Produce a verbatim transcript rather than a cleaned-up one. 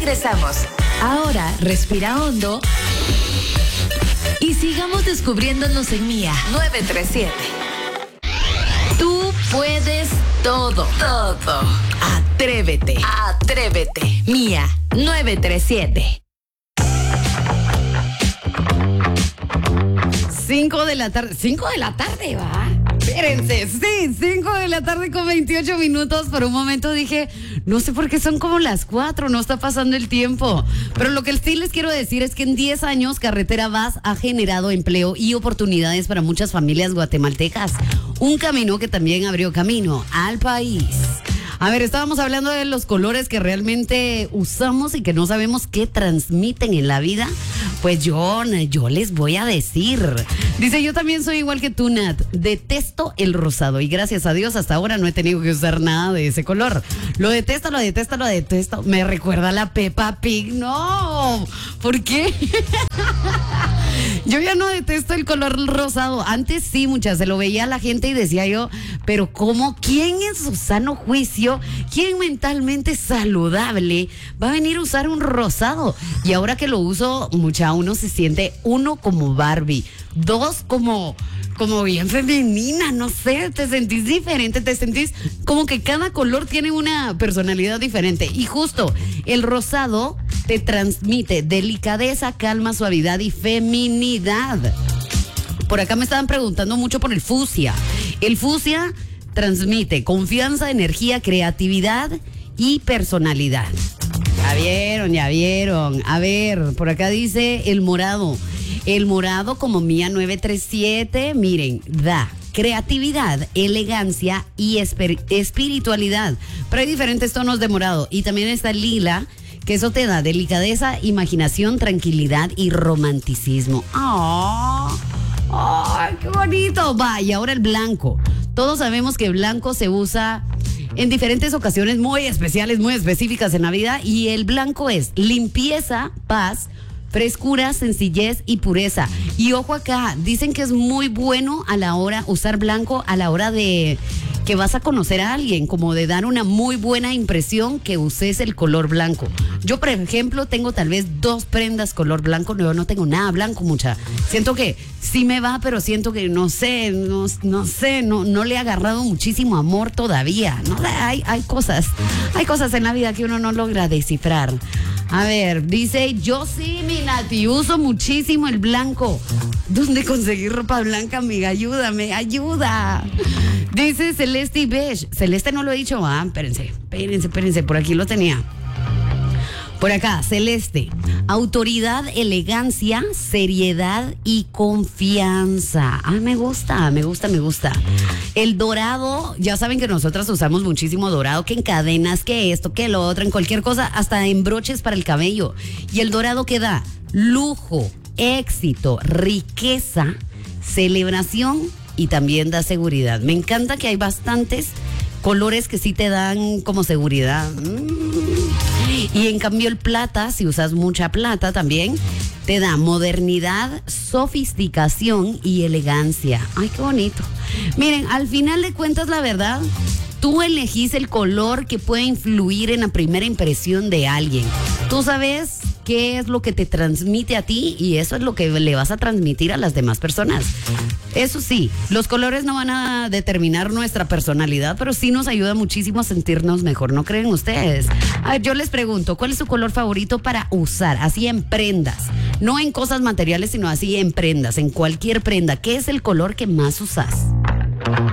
regresamos. Ahora, respira hondo y sigamos descubriéndonos en Mía nueve tres siete. Tú puedes todo, todo. Atrévete, atrévete. Mía nueve tres siete. Cinco de la tarde, cinco de la tarde, va. Espérense, sí, cinco de la tarde con veintiocho minutos. Por un momento dije, no sé por qué son como las cuatro, no está pasando el tiempo. Pero lo que sí les quiero decir es que en diez años Carretera Vaz ha generado empleo y oportunidades para muchas familias guatemaltecas. Un camino que también abrió camino al país. A ver, estábamos hablando de los colores que realmente usamos y que no sabemos qué transmiten en la vida. Pues yo, yo les voy a decir. Dice, yo también soy igual que tú, Nat. Detesto el rosado y gracias a Dios hasta ahora no he tenido que usar nada de ese color. Lo detesto, lo detesto, lo detesto. Me recuerda a la Peppa Pig. No, ¿por qué? Yo ya no detesto el color rosado. Antes sí, muchas, se lo veía a la gente y decía yo, pero ¿cómo? ¿Quién en su sano juicio, quién mentalmente saludable va a venir a usar un rosado? Y ahora que lo uso, mucha, uno se siente, uno, como Barbie, dos, como... como bien femenina, no sé, te sentís diferente, te sentís como que cada color tiene una personalidad diferente. Y justo el rosado te transmite delicadeza, calma, suavidad y feminidad. Por acá me estaban preguntando mucho por el fucsia. El fucsia transmite confianza, energía, creatividad y personalidad. Ya vieron, ya vieron. A ver, por acá dice el morado. El morado, como Mía nueve tres siete, miren, da creatividad, elegancia y esper- espiritualidad. Pero hay diferentes tonos de morado. Y también está el lila, que eso te da delicadeza, imaginación, tranquilidad y romanticismo. ¡Oh! ¡Oh, qué bonito! Va, y ahora el blanco. Todos sabemos que el blanco se usa en diferentes ocasiones muy especiales, muy específicas en la vida. Y el blanco es limpieza, paz, frescura, sencillez y pureza. Y ojo acá, dicen que es muy bueno a la hora, usar blanco a la hora de que vas a conocer a alguien, como de dar una muy buena impresión, que uses el color blanco. Yo, por ejemplo, tengo tal vez dos prendas color blanco, yo no tengo nada blanco, mucha. Siento que sí me va, pero siento que no sé, no, no sé, no, no le he agarrado muchísimo amor todavía. No, hay, hay cosas, hay cosas en la vida que uno no logra descifrar. A ver, dice, yo sí, mi Nati, uso muchísimo el blanco. ¿Dónde conseguí ropa blanca, amiga? Ayúdame, ayuda. Dice Celeste y Beige. Celeste no lo he dicho, ah, espérense, espérense, espérense, por aquí lo tenía. Por acá, Celeste. Autoridad, elegancia, seriedad y confianza. Ah, me gusta, me gusta, me gusta. El dorado, ya saben que nosotras usamos muchísimo dorado, que en cadenas, que esto, que lo otro, en cualquier cosa, hasta en broches para el cabello. Y el dorado que da lujo, éxito, riqueza, celebración y también da seguridad. Me encanta que hay bastantes colores que sí te dan como seguridad. Y en cambio el plata, si usas mucha plata también, te da modernidad, sofisticación y elegancia. Ay, qué bonito. Miren, al final de cuentas, la verdad, tú elegís el color que puede influir en la primera impresión de alguien. Tú sabes qué es lo que te transmite a ti y eso es lo que le vas a transmitir a las demás personas. Eso sí, los colores no van a determinar nuestra personalidad, pero sí nos ayuda muchísimo a sentirnos mejor, ¿no creen ustedes? A ver, yo les pregunto, ¿cuál es su color favorito para usar? Así en prendas, no en cosas materiales, sino así en prendas, en cualquier prenda. ¿Qué es el color que más usas?